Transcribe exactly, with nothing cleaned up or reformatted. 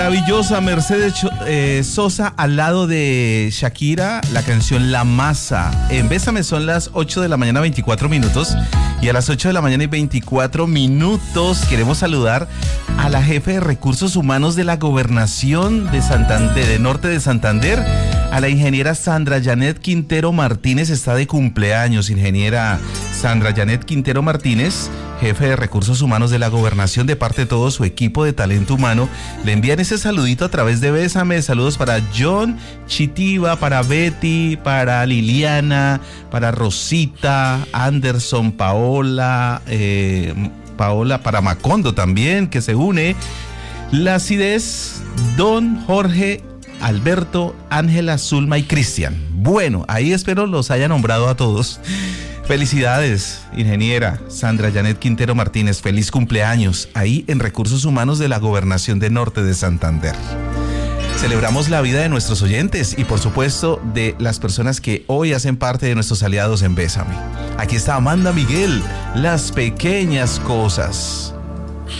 maravillosa Mercedes eh, Sosa al lado de Shakira, la canción La Masa. En Bésame son las ocho de la mañana, veinticuatro minutos. Y a las ocho de la mañana y veinticuatro minutos queremos saludar a la jefe de Recursos Humanos de la Gobernación de Santander, de Norte de Santander, a la ingeniera Sandra Janet Quintero Martínez. Está de cumpleaños, ingeniera Sandra Janet Quintero Martínez, jefe de Recursos Humanos de la Gobernación, de parte de todo su equipo de talento humano. Le envían ese saludito a través de Bésame. Saludos para John Chitiva, para Betty, para Liliana, para Rosita, Anderson, Paola, eh, Paola, para Macondo también, que se une. La Cidez, Don Jorge, Alberto, Ángela, Zulma y Cristian. Bueno, ahí espero los haya nombrado a todos. Felicidades, ingeniera Sandra Janet Quintero Martínez. Feliz cumpleaños ahí en Recursos Humanos de la Gobernación de Norte de Santander. Celebramos la vida de nuestros oyentes y por supuesto de las personas que hoy hacen parte de nuestros aliados en Bésame. Aquí está Amanda Miguel, Las Pequeñas Cosas.